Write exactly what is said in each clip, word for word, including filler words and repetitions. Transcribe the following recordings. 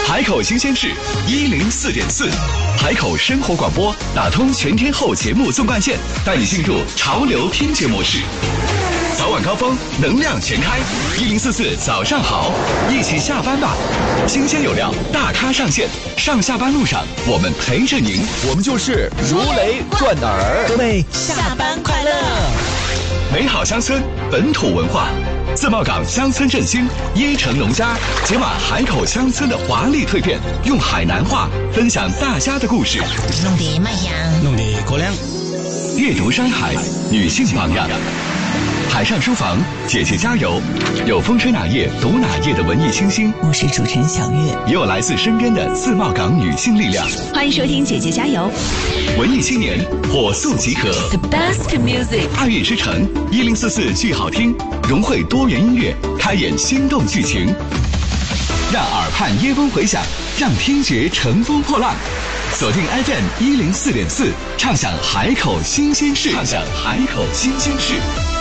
海口新鲜事一零四点四，海口生活广播打通全天候节目纵贯线，带你进入潮流听觉模式。早晚高峰，能量全开，一零四四早上好，一起下班吧。新鲜有料，大咖上线，上下班路上我们陪着您， 我们就是如雷贯耳。 各位下班快乐！ 美好乡村，本土文化。自贸港乡村振兴，椰城农家解码海口乡村的华丽蜕变，用海南话分享大家的故事。 弄得麦香， 弄得过凉。 阅读山海，女性榜样。海上书房，姐姐加油！有风吹哪页读哪页的文艺清新。 我是主持人小月， 也有来自身边的自贸港女性力量。 欢迎收听姐姐加油！ 文艺青年火速集合 ，The best music。 爱乐之城一零四四剧好听，融汇多元音乐，开演心动剧情，让耳畔耶风回响，让听觉乘风破浪。锁定 F M 一零四点四，畅享海口新鲜事，畅享海口新鲜事。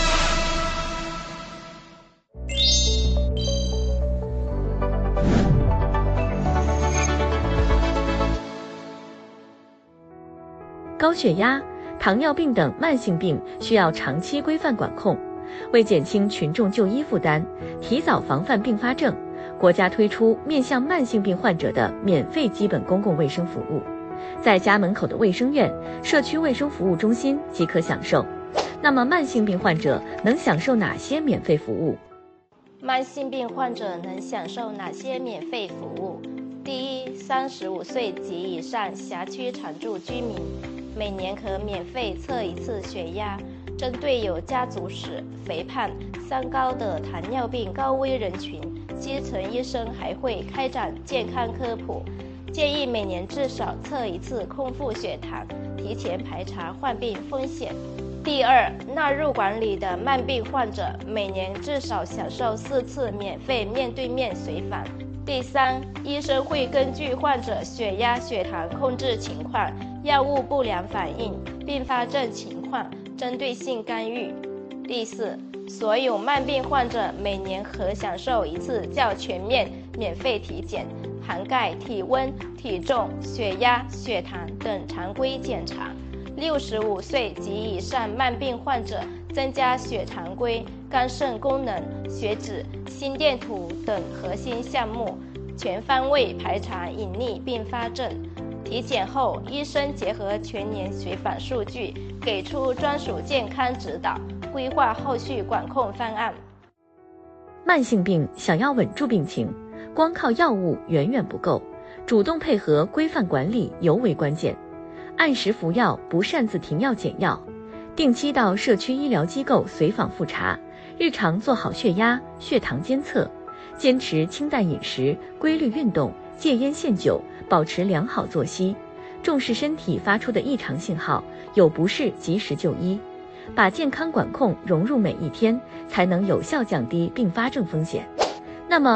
高血压、糖尿病等慢性病需要长期规范管控。为减轻群众就医负担，提早防范并发症，国家推出面向慢性病患者的免费基本公共卫生服务，在家门口的卫生院、社区卫生服务中心即可享受。那么，慢性病患者能享受哪些免费服务？ 慢性病患者能享受哪些免费服务？第一，三十五岁及以上辖区常住居民，每年可免费测一次血压。针对有家族史、肥胖、三高的糖尿病高危人群，基层医生还会开展健康科普，建议每年至少测一次空腹血糖，提前排查患病风险。第二，纳入管理的慢病患者，每年至少享受四次免费面对面随访。第三，医生会根据患者血压、血糖控制情况、药物不良反应、并发症情况，针对性干预。第四，所有慢病患者每年可享受一次较全面免费体检，涵盖体温、体重、血压、血糖等常规检查。六十五岁及以上慢病患者增加血常规、肝肾功能、血脂、心电图等核心项目，全方位排查隐匿并发症。体检后，医生结合全年随访数据，给出专属健康指导，规划后续管控方案。 慢性病想要稳住病情，光靠药物远远不够，主动配合规范管理尤为关键。按时服药，不擅自停药减药，定期到社区医疗机构随访复查，日常做好血压、血糖监测，坚持清淡饮食、规律运动，戒烟限酒，保持良好作息，重视身体发出的异常信号，有不适及时就医，把健康管控融入每一天，才能有效降低并发症风险。那么